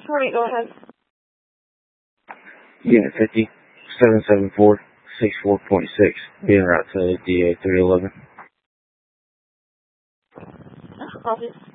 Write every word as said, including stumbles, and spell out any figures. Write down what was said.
Sorry, go ahead. Yeah, fifty, seven seven four, six four point six, being route to D A three eleven. Copy.